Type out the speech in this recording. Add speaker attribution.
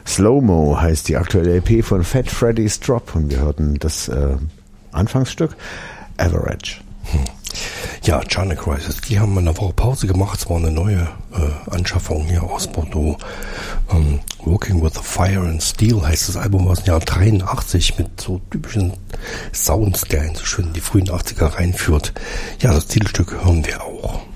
Speaker 1: Slow-Mo heißt die aktuelle EP von Fat Freddy's Drop und wir hörten das Anfangsstück Average.
Speaker 2: Ja, China Crisis, die haben eine Woche Pause gemacht. Es war eine neue Anschaffung hier aus Bordeaux. Working with the Fire and Steel heißt das Album aus dem Jahr 83 mit so typischen Sounds, der einen so schön in die frühen 80er reinführt. Ja, das Titelstück hören wir auch.